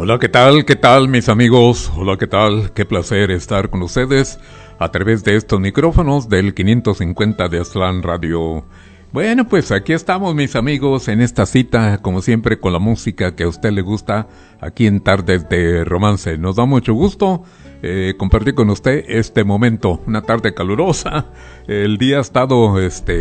Hola, ¿qué tal? ¿Qué tal, mis amigos? Hola, ¿qué tal? Qué placer estar con ustedes a través de estos micrófonos del 550 de Aztlán Radio. Bueno, pues aquí estamos, mis amigos, en esta cita, como siempre, con la música que a usted le gusta, aquí en Tardes de Romance. Nos da mucho gusto compartir con usted este momento, una tarde calurosa. El día ha estado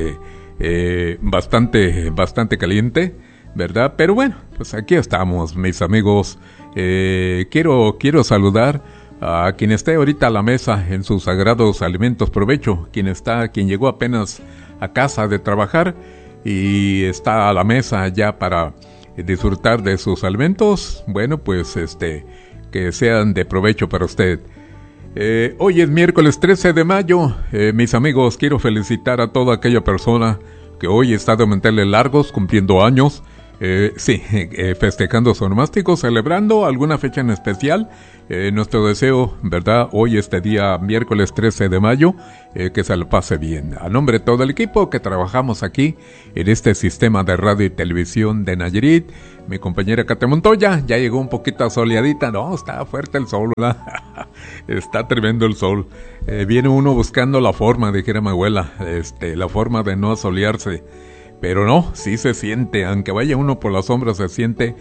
bastante caliente, ¿verdad? Pero bueno, pues aquí estamos, mis amigos. Quiero saludar a quien esté ahorita a la mesa en sus sagrados alimentos. Provecho, quien llegó apenas a casa de trabajar y está a la mesa ya para disfrutar de sus alimentos. Bueno, pues que sean de provecho para usted. Hoy es miércoles 13 de mayo. Mis amigos, quiero felicitar a toda aquella persona que hoy está de manteles largos, cumpliendo años. Festejando su onomástico, celebrando alguna fecha en especial. Nuestro deseo, ¿verdad? Hoy, este día, miércoles 13 de mayo, que se lo pase bien. A nombre de todo el equipo que trabajamos aquí en este sistema de radio y televisión de Nayarit, mi compañera Katia Montoya, ya llegó un poquito asoleadita. No, está fuerte el sol, ¿verdad? Está tremendo el sol. Viene uno buscando la forma, dijera mi abuela, la forma de no asolearse. Pero no, sí se siente, aunque vaya uno por la sombra, se siente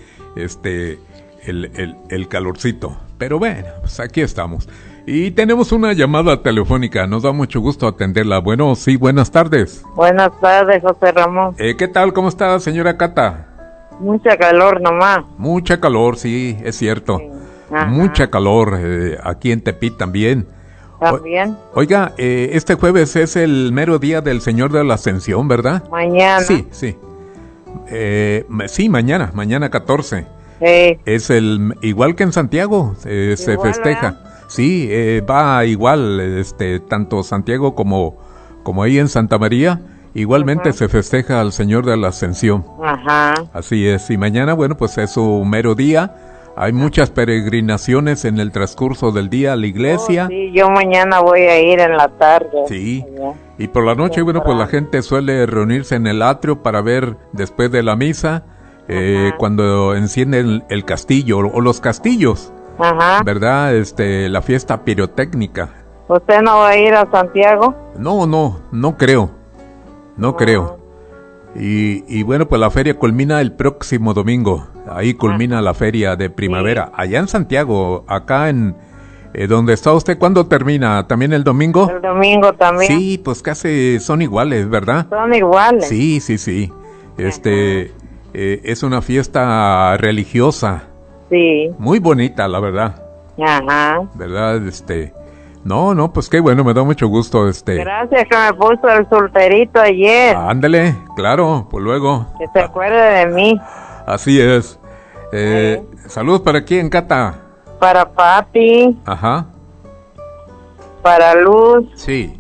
el calorcito. Pero bueno, pues aquí estamos. Y tenemos una llamada telefónica, nos da mucho gusto atenderla. Bueno, sí, buenas tardes. Buenas tardes, José Ramón. ¿Qué tal? ¿Cómo está, señora Cata? Mucha calor nomás. Mucha calor, sí, es cierto. Sí. Mucha calor, aquí en Tepic también. ¿También? Oiga, este jueves es el mero día del Señor de la Ascensión, ¿verdad? Mañana. Sí. Sí, mañana 14. Sí. Es igual que en Santiago, se festeja. ¿Verdad? Sí, va igual, tanto Santiago como ahí en Santa María, igualmente. Ajá. Se festeja al Señor de la Ascensión. Ajá. Así es, y mañana, bueno, pues es su mero día. Hay muchas peregrinaciones en el transcurso del día a la iglesia. Sí, yo mañana voy a ir en la tarde. Sí, y por la noche, bueno, pues la gente suele reunirse en el atrio para ver después de la misa, cuando encienden el castillo o los castillos. Ajá. ¿Verdad? La fiesta pirotécnica. ¿Usted no va a ir a Santiago? No creo. No creo. Y bueno, pues la feria culmina el próximo domingo. Ahí culmina la feria de primavera. Sí. Allá en Santiago, acá en donde está usted, ¿cuándo termina? ¿También el domingo? El domingo también. Sí, pues casi son iguales, ¿verdad? Son iguales. Sí. Es una fiesta religiosa. Sí. Muy bonita, la verdad. Ajá. ¿Verdad? No, pues qué bueno, me da mucho gusto, Gracias que me puso el solterito ayer. Ándale, claro, pues luego. Que se acuerde de mí. Así es. Saludos para quién, Cata. Para Papi. Ajá. Para Luz. Sí.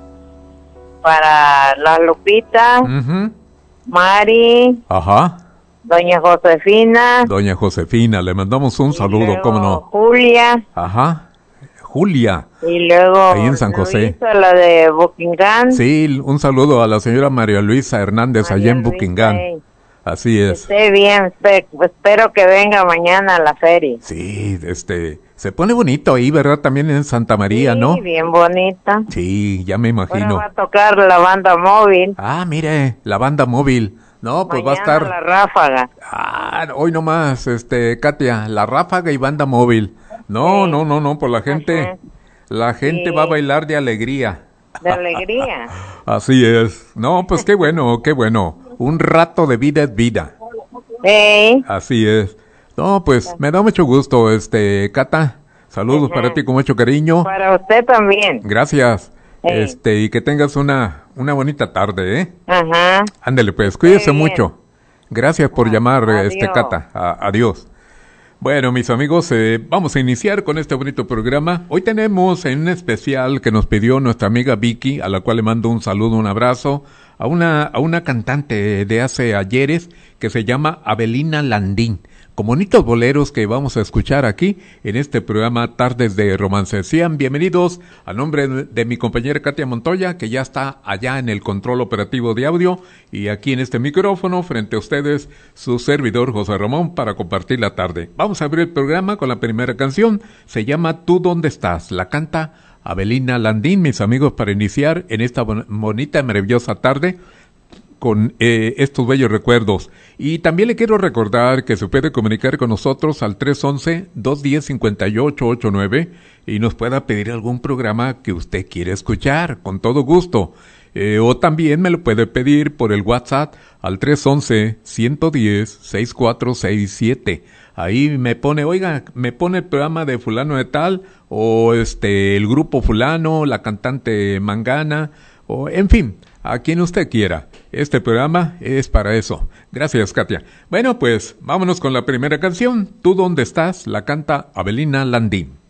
Para la Lupita. Uh-huh. Mari. Ajá. Doña Josefina, le mandamos un saludo, ¿cómo no? Julia. Ajá. Julia. Y luego ahí en San José. Luisa, la de Buckingham. Sí, un saludo a la señora María Luisa Hernández allá en Buckingham. Sí. Así es. Esté bien, espero que venga mañana a la feria. Sí, se pone bonito ahí, ¿verdad? También en Santa María, sí, ¿no? Sí, bien bonita. Sí, ya me imagino. Ahora va a tocar la banda móvil. Ah, mire, la banda móvil. No, pues mañana va a estar la Ráfaga. Hoy nomás, Katia, la Ráfaga y banda móvil. No, sí. No, pues la gente, ajá. La gente sí. Va a bailar de alegría. De alegría. Así es. No, pues qué bueno. Un rato de vida es vida. Sí. Así es. No, pues me da mucho gusto, Cata. Saludos para ti con mucho cariño. Para usted también. Gracias. Sí. Y que tengas una bonita tarde, ¿eh? Ajá. Ándale, pues, cuídese mucho. Gracias por llamar, Cata. Adiós. Bueno, mis amigos, vamos a iniciar con este bonito programa. Hoy tenemos en un especial que nos pidió nuestra amiga Vicky, a la cual le mando un saludo, un abrazo, a una cantante de hace ayeres que se llama Avelina Landín, con bonitos boleros que vamos a escuchar aquí en este programa Tardes de Romance. Sean bienvenidos a nombre de mi compañera Katia Montoya, que ya está allá en el control operativo de audio, y aquí en este micrófono, frente a ustedes, su servidor José Ramón, para compartir la tarde. Vamos a abrir el programa con la primera canción, se llama ¿Tú dónde estás? La canta Avelina Landín, mis amigos, para iniciar en esta bonita y maravillosa tarde con estos bellos recuerdos. Y también le quiero recordar que se puede comunicar con nosotros al 311-210-5889 y nos pueda pedir algún programa que usted quiere escuchar, con todo gusto. O también me lo puede pedir por el WhatsApp al 311-110-6467. Ahí me pone, oiga, me pone el programa de fulano de tal, o el grupo fulano, la cantante mangana, o en fin, a quien usted quiera. Este programa es para eso. Gracias, Katia. Bueno, pues vámonos con la primera canción. ¿Tú dónde estás? La canta Avelina Landín.